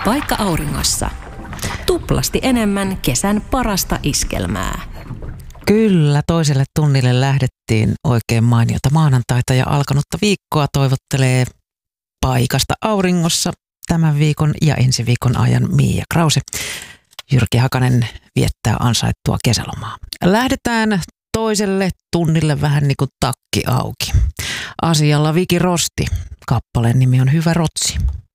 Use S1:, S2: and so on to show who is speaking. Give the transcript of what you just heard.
S1: Vaikka auringossa. Tuplasti enemmän kesän parasta iskelmää.
S2: Kyllä, toiselle tunnille lähdettiin. Oikein mainiota maanantaita ja alkanutta viikkoa toivottelee paikasta auringossa tämän viikon ja ensi viikon ajan Mia Krause. Jyrki Hakanen viettää ansaittua kesälomaa. Lähdetään toiselle tunnille vähän niin kuin takki auki. Asialla Viki Rosti. Kappaleen nimi on Hyvä Rotsi.